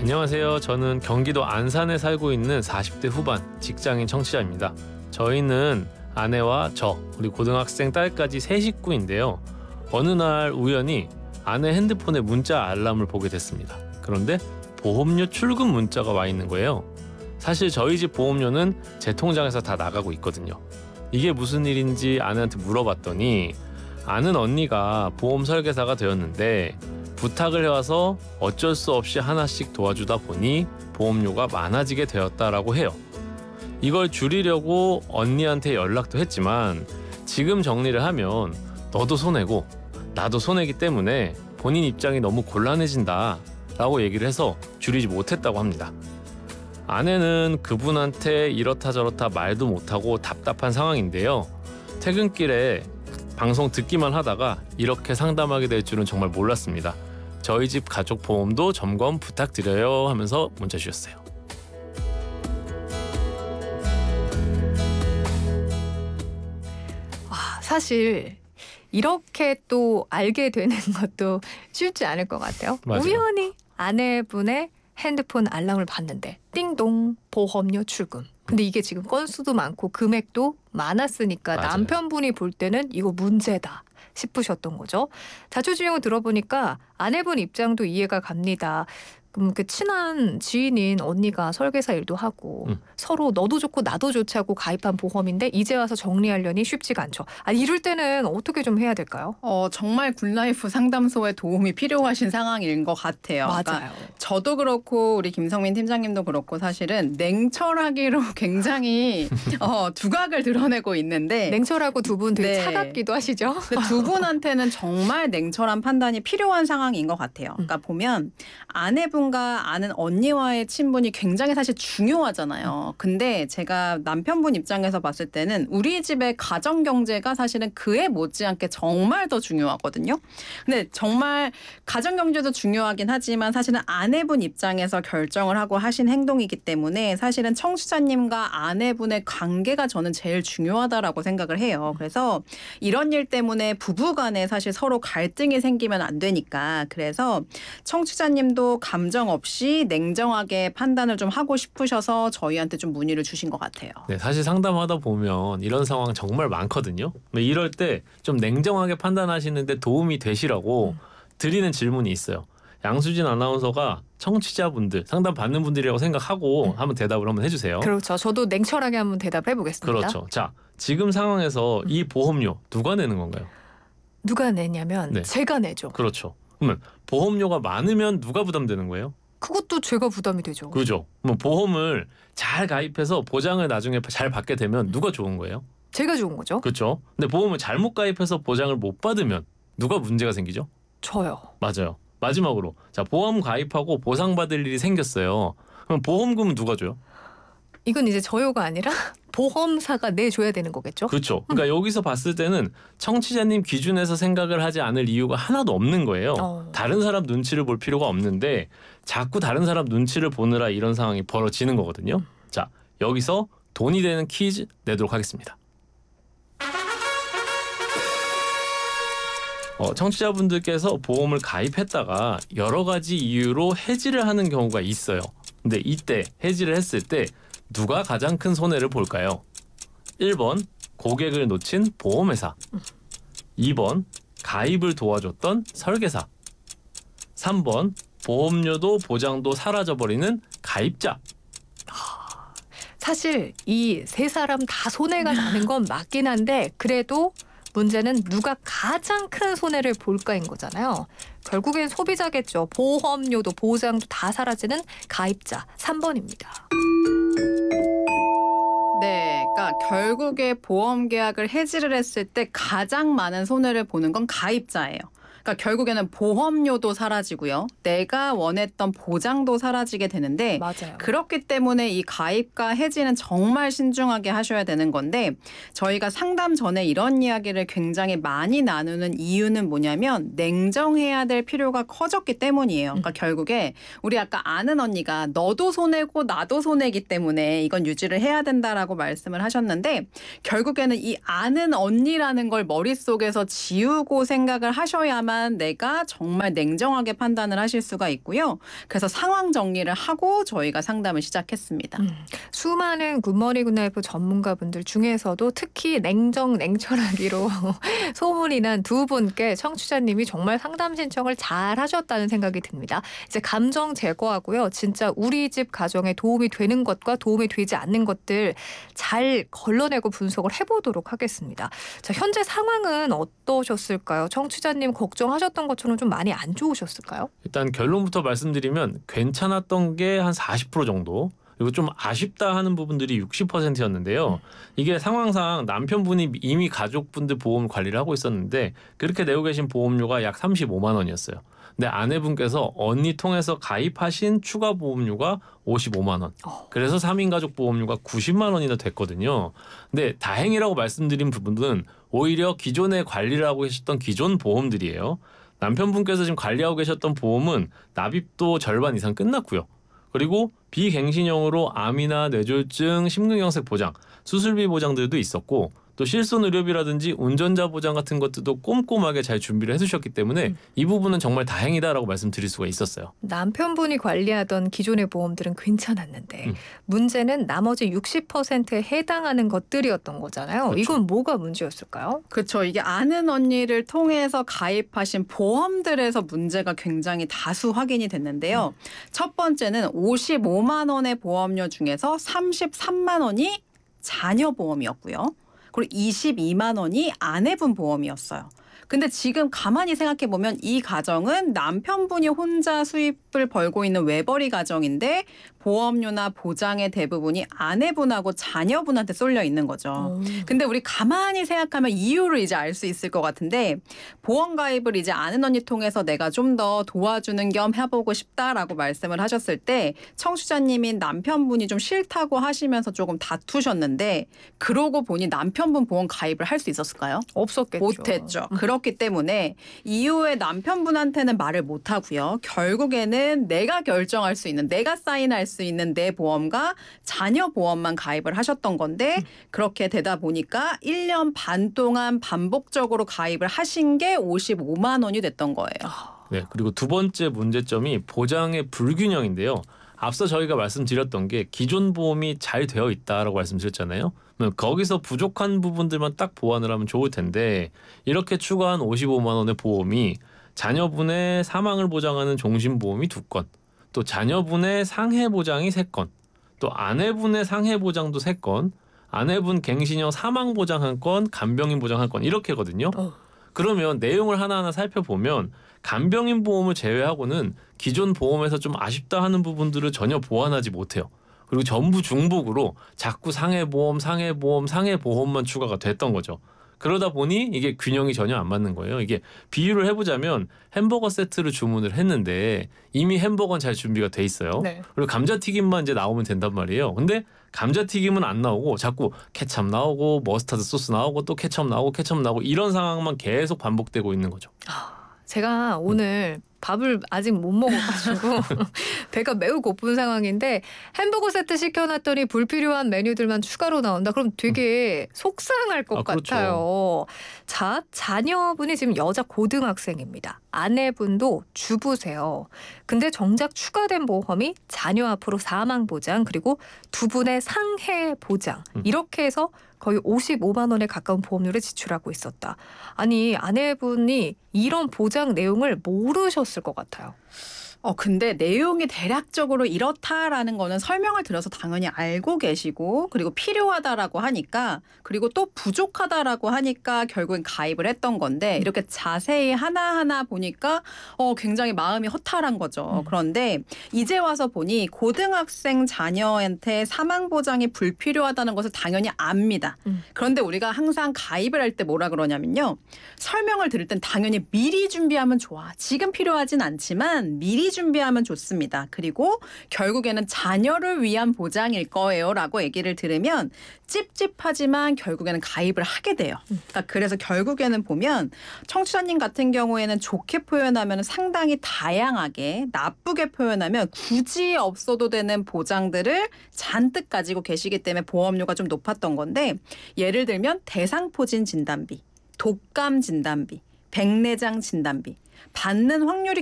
안녕하세요. 저는 경기도 안산에 살고 있는 40대 후반 직장인 청취자입니다. 저희는 아내와 우리 고등학생 딸까지 세 식구인데요. 어느 날 우연히 아내 핸드폰에 문자 알람을 보게 됐습니다. 그런데 보험료 출금 문자가 와 있는 거예요. 사실 저희 집 보험료는 제 통장에서 다 나가고 있거든요. 이게 무슨 일인지 아내한테 물어봤더니 아는 언니가 보험 설계사가 되었는데 부탁을 해와서 어쩔 수 없이 하나씩 도와주다 보니 보험료가 많아지게 되었다라고 해요. 이걸 줄이려고 언니한테 연락도 했지만 지금 정리를 하면 너도 손해고 나도 손해기 때문에 본인 입장이 너무 곤란해진다 라고 얘기를 해서 줄이지 못했다고 합니다. 아내는 그분한테 이렇다 저렇다 말도 못하고 답답한 상황인데요. 퇴근길에 방송 듣기만 하다가 이렇게 상담하게 될 줄은 정말 몰랐습니다. 저희 집 가족 보험도 점검 부탁드려요 하면서 문자 주셨어요. 사실 이렇게 또 알게 되는 것도 쉽지 않을 것 같아요. 맞아요. 우연히 아내분의 핸드폰 알람을 봤는데 띵동 보험료 출금. 근데 이게 지금 건수도 많고 금액도 많았으니까 맞아요. 남편분이 볼 때는 이거 문제다 싶으셨던 거죠. 자초지종을 들어보니까 아내분 입장도 이해가 갑니다. 그 친한 지인인 언니가 설계사 일도 하고 서로 너도 좋고 나도 좋지 하고 가입한 보험인데 이제 와서 정리하려니 쉽지가 않죠. 이럴 때는 어떻게 좀 해야 될까요? 정말 굿라이프 상담소의 도움이 필요하신 상황인 것 같아요. 맞아요. 그러니까 저도 그렇고 우리 김성민 팀장님도 그렇고 사실은 냉철하기로 굉장히 두각을 드러내고 있는데 냉철하고 두 분 되게 네. 차갑기도 하시죠? 근데 두 분한테는 정말 냉철한 판단이 필요한 상황인 것 같아요. 그러니까 보면 아내분과 아는 언니와의 친분이 굉장히 사실 중요하잖아요. 근데 제가 남편분 입장에서 봤을 때는 우리 집의 가정 경제가 사실은 그에 못지않게 정말 더 중요하거든요. 근데 정말 가정 경제도 중요하긴 하지만 사실은 아내분 입장에서 결정을 하고 하신 행동이기 때문에 사실은 청취자님과 아내분의 관계가 저는 제일 중요하다라고 생각을 해요. 그래서 이런 일 때문에 부부간에 사실 서로 갈등이 생기면 안 되니까 그래서 청취자님도 감정 없이 냉정하게 판단을 좀 하고 싶으셔서 저희한테 좀 문의를 주신 것 같아요. 네, 사실 상담하다 보면 이런 상황 정말 많거든요. 이럴 때 좀 냉정하게 판단하시는데 도움이 되시라고 드리는 질문이 있어요. 양수진 아나운서가 청취자분들, 상담 받는 분들이라고 생각하고 한번 대답을 한번 해주세요. 그렇죠. 저도 냉철하게 한번 대답해 보겠습니다. 그렇죠. 자, 지금 상황에서 이 보험료 누가 내는 건가요? 누가 내냐면 네. 제가 내죠. 그렇죠. 그러면 보험료가 많으면 누가 부담되는 거예요? 그것도 제가 부담이 되죠. 그죠. 그럼 보험을 잘 가입해서 보장을 나중에 잘 받게 되면 누가 좋은 거예요? 제가 좋은 거죠. 그렇죠. 근데 보험을 잘못 가입해서 보장을 못 받으면 누가 문제가 생기죠? 저요. 맞아요. 마지막으로 자, 보험 가입하고 보상받을 일이 생겼어요. 그럼 보험금은 누가 줘요? 이건 이제 저요가 아니라 보험사가 내줘야 되는 거겠죠? 그렇죠. 그러니까 여기서 봤을 때는 청취자님 기준에서 생각을 하지 않을 이유가 하나도 없는 거예요. 다른 사람 눈치를 볼 필요가 없는데 자꾸 다른 사람 눈치를 보느라 이런 상황이 벌어지는 거거든요. 자, 여기서 돈이 되는 퀴즈 내도록 하겠습니다. 청취자분들께서 보험을 가입했다가 여러 가지 이유로 해지를 하는 경우가 있어요. 근데 이때 해지를 했을 때 누가 가장 큰 손해를 볼까요? 1번 고객을 놓친 보험회사, 2번 가입을 도와줬던 설계사, 3번 보험료도 보장도 사라져버리는 가입자. 사실 이 세 사람 다 손해가 나는 건 맞긴 한데 그래도 문제는 누가 가장 큰 손해를 볼까인 거잖아요. 결국엔 소비자겠죠. 보험료도 보장도 다 사라지는 가입자 3번입니다. 네, 그러니까 결국에 보험 계약을 해지를 했을 때 가장 많은 손해를 보는 건 가입자예요. 그러니까 결국에는 보험료도 사라지고요. 내가 원했던 보장도 사라지게 되는데 맞아요. 그렇기 때문에 이 가입과 해지는 정말 신중하게 하셔야 되는 건데 저희가 상담 전에 이런 이야기를 굉장히 많이 나누는 이유는 뭐냐면 냉정해야 될 필요가 커졌기 때문이에요. 그러니까 결국에 우리 아까 아는 언니가 너도 손해고 나도 손해기 때문에 이건 유지를 해야 된다라고 말씀을 하셨는데 결국에는 이 아는 언니라는 걸 머릿속에서 지우고 생각을 하셔야만 있어야만 내가 정말 냉정하게 판단을 하실 수가 있고요. 그래서 상황 정리를 하고 저희가 상담을 시작했습니다. 수많은 굿모닝 굿나잇 전문가분들 중에서도 특히 냉철하기로 소문이 난 두 분께 청취자님이 정말 상담 신청을 잘 하셨다는 생각이 듭니다. 이제 감정 제거하고요. 진짜 우리 집 가정에 도움이 되는 것과 도움이 되지 않는 것들 잘 걸러내고 분석을 해보도록 하겠습니다. 자, 현재 상황은 어떠셨을까요? 청취자님 걱정하셨던 것처럼 좀 많이 안 좋으셨을까요? 일단 결론부터 말씀드리면 괜찮았던 게 한 40% 정도. 그리고 좀 아쉽다 하는 부분들이 60%였는데요. 이게 상황상 남편분이 이미 가족분들 보험 관리를 하고 있었는데 그렇게 내고 계신 보험료가 약 35만 원이었어요. 근데 아내분께서 언니 통해서 가입하신 추가 보험료가 55만 원. 그래서 3인 가족 보험료가 90만 원이나 됐거든요. 근데 다행이라고 말씀드린 부분은 오히려 기존에 관리를 하고 계셨던 기존 보험들이에요. 남편분께서 지금 관리하고 계셨던 보험은 납입도 절반 이상 끝났고요. 그리고 비갱신형으로 암이나 뇌졸중, 심근경색 보장, 수술비 보장들도 있었고 또 실손 의료비라든지 운전자 보장 같은 것들도 꼼꼼하게 잘 준비를 해두셨기 때문에 이 부분은 정말 다행이다라고 말씀드릴 수가 있었어요. 남편분이 관리하던 기존의 보험들은 괜찮았는데 문제는 나머지 60%에 해당하는 것들이었던 거잖아요. 그렇죠. 이건 뭐가 문제였을까요? 그렇죠. 이게 아는 언니를 통해서 가입하신 보험들에서 문제가 굉장히 다수 확인이 됐는데요. 첫 번째는 55만 원의 보험료 중에서 33만 원이 자녀 보험이었고요. 그리고 22만 원이 아내분 보험이었어요. 근데 지금 가만히 생각해 보면 이 가정은 남편분이 혼자 수입을 벌고 있는 외벌이 가정인데 보험료나 보장의 대부분이 아내분하고 자녀분한테 쏠려 있는 거죠. 근데 우리 가만히 생각하면 이유를 이제 알 수 있을 것 같은데 보험 가입을 이제 아는 언니 통해서 내가 좀 더 도와주는 겸 해보고 싶다라고 말씀을 하셨을 때 청취자님인 남편분이 좀 싫다고 하시면서 조금 다투셨는데 그러고 보니 남편분 보험 가입을 할 수 있었을까요? 없었겠죠. 못했죠. 그렇기 때문에 이후에 남편분한테는 말을 못하고요. 결국에는 내가 결정할 수 있는 내가 사인할 수 있는 내 보험과 자녀 보험만 가입을 하셨던 건데 그렇게 되다 보니까 1년 반 동안 반복적으로 가입을 하신 게 55만 원이 됐던 거예요. 네, 그리고 두 번째 문제점이 보장의 불균형인데요. 앞서 저희가 말씀드렸던 게 기존 보험이 잘 되어 있다라고 말씀드렸잖아요. 거기서 부족한 부분들만 딱 보완을 하면 좋을 텐데 이렇게 추가한 55만 원의 보험이 자녀분의 사망을 보장하는 종신보험이 2건, 또 자녀분의 상해 보장이 3건, 또 아내분의 상해 보장도 3건, 아내분 갱신형 사망 보장 1건, 간병인 보장 1건 이렇게거든요. 그러면 내용을 하나하나 살펴보면 간병인 보험을 제외하고는 기존 보험에서 좀 아쉽다 하는 부분들을 전혀 보완하지 못해요. 그리고 전부 중복으로 자꾸 상해보험만 추가가 됐던 거죠. 그러다 보니 이게 균형이 전혀 안 맞는 거예요. 이게 비유를 해보자면 햄버거 세트를 주문을 했는데 이미 햄버거는 잘 준비가 돼 있어요. 네. 그리고 감자튀김만 이제 나오면 된단 말이에요. 근데 감자튀김은 안 나오고 자꾸 케찹 나오고 머스타드 소스 나오고 또 케찹 나오고 이런 상황만 계속 반복되고 있는 거죠. 제가 오늘 밥을 아직 못 먹어가지고 배가 매우 고픈 상황인데 햄버거 세트 시켜놨더니 불필요한 메뉴들만 추가로 나온다. 그럼 되게 속상할 것 그렇죠. 같아요. 자, 자녀분이 지금 여자 고등학생입니다. 아내분도 주부세요. 근데 정작 추가된 보험이 자녀 앞으로 사망 보장 그리고 두 분의 상해 보장 이렇게 해서 거의 55만 원에 가까운 보험료를 지출하고 있었다. 아니 아내분이 이런 보장 내용을 모르셨을 것 같아요. 근데 내용이 대략적으로 이렇다라는 거는 설명을 들어서 당연히 알고 계시고 그리고 필요하다라고 하니까 그리고 또 부족하다라고 하니까 결국엔 가입을 했던 건데 이렇게 자세히 하나하나 보니까 굉장히 마음이 허탈한 거죠. 그런데 이제 와서 보니 고등학생 자녀한테 사망 보장이 불필요하다는 것을 당연히 압니다. 그런데 우리가 항상 가입을 할 때 뭐라 그러냐면요. 설명을 들을 땐 당연히 미리 준비하면 좋아. 지금 필요하진 않지만 미리 준비하면 좋습니다. 그리고 결국에는 자녀를 위한 보장일 거예요 라고 얘기를 들으면 찝찝하지만 결국에는 가입을 하게 돼요. 그러니까 그래서 결국에는 보면 청취자님 같은 경우에는 좋게 표현하면 상당히 다양하게 나쁘게 표현하면 굳이 없어도 되는 보장들을 잔뜩 가지고 계시기 때문에 보험료가 좀 높았던 건데 예를 들면 대상포진 진단비, 독감 진단비, 백내장 진단비 받는 확률이